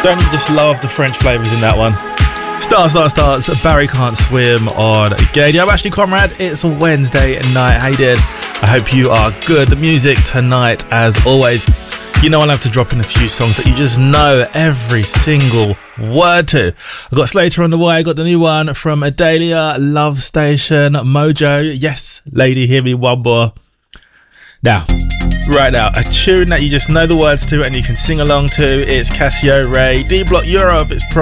Don't you just love the French flavours in that one? Starts. Barry Can't Swim on Gaudio. I'm Ashley Conrad. It's a Wednesday night. How you doing? I hope you are good. The music tonight, as always, you know I'll have to drop in a few songs that you just know every single word to. I've got Slater on the way. I got the new one from Adalia, Love Station, Mojo. Yes, lady, hear me one more. Now, right now, a tune that you just know the words to and you can sing along to. It's Casio Ray, D Block Europe. It's Pro.